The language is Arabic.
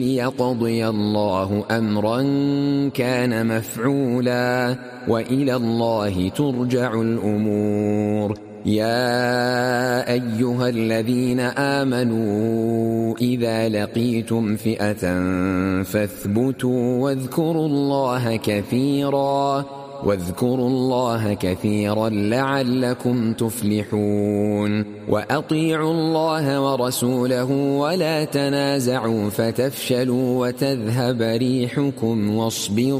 ليقضي الله أمرا كان مفعولا وإلى الله ترجع الأمور. يا أيها الذين آمنوا إذا لقيتم فئة فاثبتوا واذكروا الله كثيرا لعلكم تفلحون. وأطيعوا الله ورسوله ولا تنازعوا فتفشلوا وتذهب ريحكم واصبروا